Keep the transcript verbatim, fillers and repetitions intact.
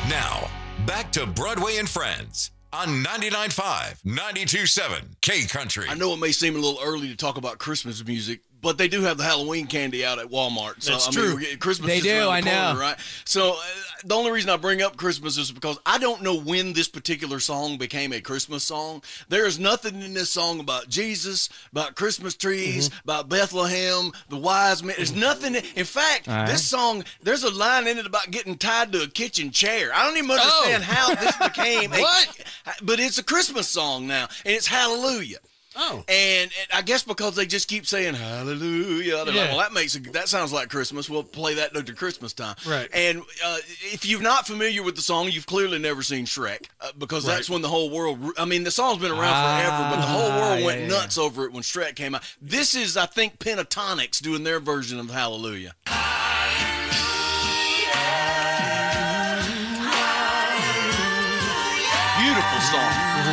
Now, back to Broadway and Friends on ninety-nine point five, ninety-two point seven K Country. I know it may seem a little early to talk about Christmas music, but they do have the Halloween candy out at Walmart. So, That's I true. Mean, we're getting Christmas They is do, around the I know. corner, right? So uh, the only reason I bring up Christmas is because I don't know when this particular song became a Christmas song. There is nothing in this song about Jesus, about Christmas trees, Mm-hmm. about Bethlehem, the wise men. There's nothing. In fact, All right. this song, there's a line in it about getting tied to a kitchen chair. I don't even understand Oh. how this became a, What? but it's a Christmas song now, and it's Hallelujah. Oh. And, and I guess because they just keep saying hallelujah, they're like, Yeah. well, that makes a, that sounds like Christmas. We'll play that during Christmas time. Right. And uh, if you're not familiar with the song, you've clearly never seen Shrek uh, because that's Right. when the whole world. I mean, the song's been around Ah, forever, but the whole world yeah, went yeah, nuts over it when Shrek came out. This is, I think, Pentatonics doing their version of Hallelujah. Beautiful song.